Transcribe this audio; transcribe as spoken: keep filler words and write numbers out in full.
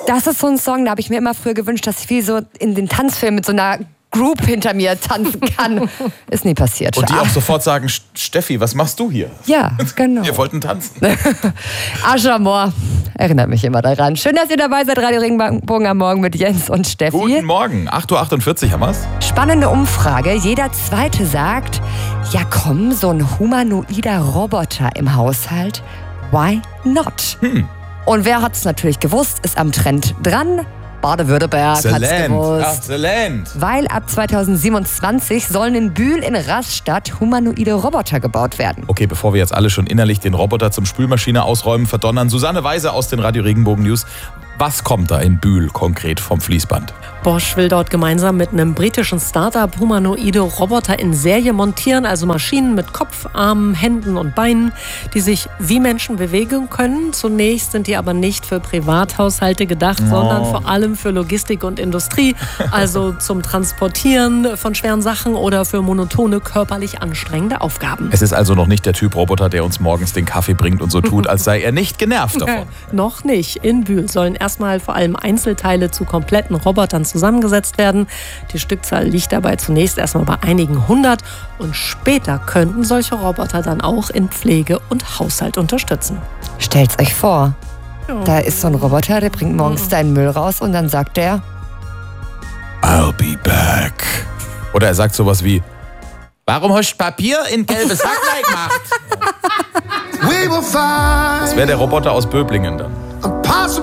Das ist so ein Song, da habe ich mir immer früher gewünscht, dass ich wie so in den Tanzfilmen mit so einer Group hinter mir tanzen kann. Ist nie passiert. Und die auch sofort sagen, Steffi, was machst du hier? Ja, genau. Wir wollten tanzen. Aschamor erinnert mich immer daran. Schön, dass ihr dabei seid. Radio Regenbogen am Morgen mit Jens und Steffi. Guten Morgen. acht Uhr achtundvierzig haben wir's. Spannende Umfrage. Jeder Zweite sagt, ja komm, so ein humanoider Roboter im Haushalt, why not? Hm. Und wer hat's natürlich gewusst, ist am Trend dran. Baden-Württemberg hat's gewusst. Ach, the land. Weil ab zweitausendsiebenundzwanzig sollen in Bühl in Rastatt humanoide Roboter gebaut werden. Okay, bevor wir jetzt alle schon innerlich den Roboter zum Spülmaschine ausräumen, verdonnern, Susanne Weise aus den Radio Regenbogen News. Was kommt da in Bühl konkret vom Fließband? Bosch will dort gemeinsam mit einem britischen Startup humanoide Roboter in Serie montieren, also Maschinen mit Kopf, Armen, Händen und Beinen, die sich wie Menschen bewegen können. Zunächst sind die aber nicht für Privathaushalte gedacht, Oh. sondern vor allem für Logistik und Industrie, also zum Transportieren von schweren Sachen oder für monotone, körperlich anstrengende Aufgaben. Es ist also noch nicht der Typ Roboter, der uns morgens den Kaffee bringt und so tut, als sei er nicht genervt davon. Noch nicht. In Bühl sollen erstmal vor allem Einzelteile zu kompletten Robotern zusammengesetzt werden. Die Stückzahl liegt dabei zunächst erstmal bei einigen hundert und später könnten solche Roboter dann auch in Pflege und Haushalt unterstützen. Stellt's euch vor, da ist so ein Roboter, der bringt morgens deinen Müll raus und dann sagt der, I'll be back. Oder er sagt sowas wie, warum hast du Papier in gelbes Sacklein gemacht? Das wäre der Roboter aus Böblingen dann.